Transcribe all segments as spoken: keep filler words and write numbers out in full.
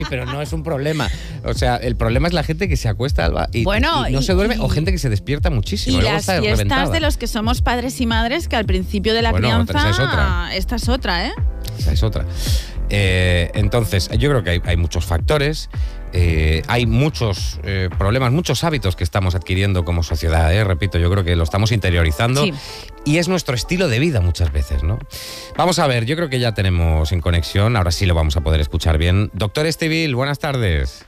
pero no es un problema. O sea, el problema es la gente que se acuesta, Alba, y, bueno, y no y, se duerme, y, o gente que se despierta muchísimo. Y luego las está fiestas reventada. de los que somos padres y madres, que al principio de la bueno, crianza... esa es otra. Esta es otra, ¿eh? Esa es otra. Eh, entonces, yo creo que hay, hay muchos factores, eh, hay muchos eh, problemas, muchos hábitos que estamos adquiriendo como sociedad, ¿eh? Repito, yo creo que lo estamos interiorizando Sí. y es nuestro estilo de vida muchas veces, ¿no? Vamos a ver, yo creo que ya tenemos en conexión, ahora sí lo vamos a poder escuchar bien. Doctor Estivill, buenas tardes.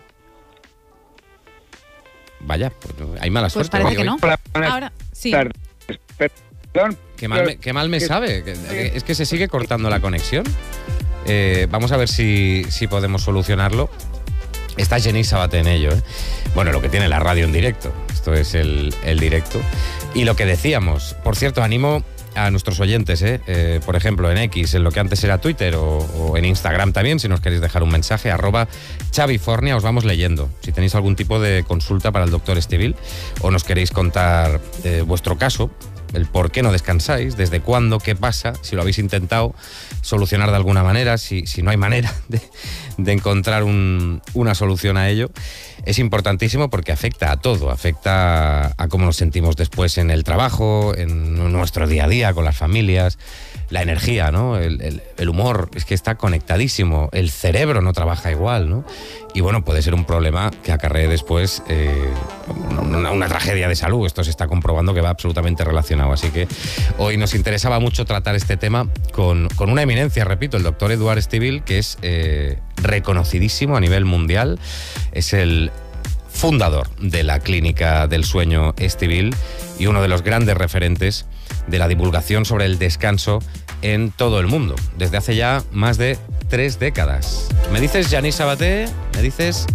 Vaya, pues hay mala Pues suerte. parece hoy, que hoy. no. Ahora, sí. Perdón. Qué mal, me, qué mal me sabe. Es que se sigue cortando la conexión. Eh, vamos a ver si, si podemos solucionarlo. Está Jenny Sabaté en ello, ¿eh? Bueno, lo que tiene la radio en directo. Esto es el, el directo. Y lo que decíamos, por cierto, animo a nuestros oyentes, ¿eh? Eh, por ejemplo, en X, en lo que antes era Twitter, o, o en Instagram también, si nos queréis dejar un mensaje, arroba Chavifornia, os vamos leyendo. Si tenéis algún tipo de consulta para el doctor Estivill o nos queréis contar eh, vuestro caso, el por qué no descansáis, desde cuándo, qué pasa, si lo habéis intentado solucionar de alguna manera, si, si no hay manera de, de encontrar un, una solución a ello. Es importantísimo porque afecta a todo, afecta a cómo nos sentimos después en el trabajo, en nuestro día a día, con las familias, la energía, ¿no? El, el, el humor, es que está conectadísimo, el cerebro no trabaja igual, ¿no? Y bueno, puede ser un problema que acarree después eh, una, una tragedia de salud. Esto se está comprobando que va absolutamente relacionado. Así que hoy nos interesaba mucho tratar este tema con, con una eminencia, repito, el doctor Eduard Estivill, que es eh, reconocidísimo a nivel mundial. Es el fundador de la Clínica del Sueño Estivill y uno de los grandes referentes de la divulgación sobre el descanso en todo el mundo, desde hace ya más de tres décadas. ¿Me dices, Jenny Sabaté? ¿Me dices?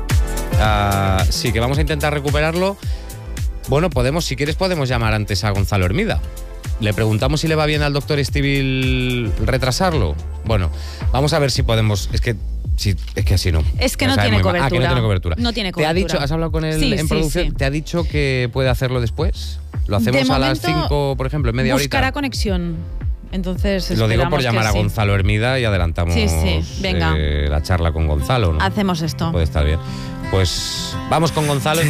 Uh, sí, que vamos a intentar recuperarlo. Bueno, podemos, si quieres, podemos llamar antes a Gonzalo Hermida. Le preguntamos si le va bien al doctor Estivill retrasarlo. Bueno, vamos a ver si podemos... Es que... Sí, es que así no. Es que no tiene cobertura. Ah, que no tiene cobertura. No tiene cobertura. ¿Te ha dicho, has hablado con él sí, en sí, producción? Sí. ¿Te ha dicho que puede hacerlo después? ¿Lo hacemos de a las cinco, por ejemplo, en media horita? Buscará conexión. Entonces, lo digo por llamar a sí. Gonzalo Hermida y adelantamos sí, sí. Venga. Eh, la charla con Gonzalo, ¿no? Hacemos esto. Puede estar bien. Pues vamos con Gonzalo.